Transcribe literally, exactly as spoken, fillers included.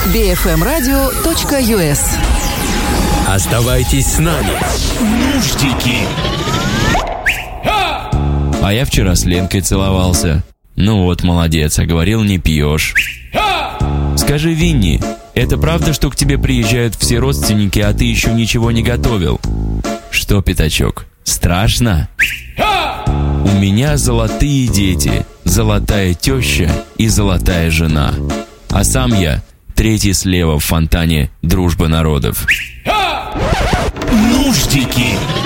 би эф эм радио точка ю эс. Оставайтесь с нами. Нуждики. А я вчера с Ленкой целовался. Ну вот, молодец, а говорил, не пьешь. Скажи, Винни, это правда, что к тебе приезжают все родственники, а ты еще ничего не готовил? Что, пятачок, страшно? У меня золотые дети, золотая теща и золотая жена. А сам я третий слева в фонтане «Дружба народов». Нуждики.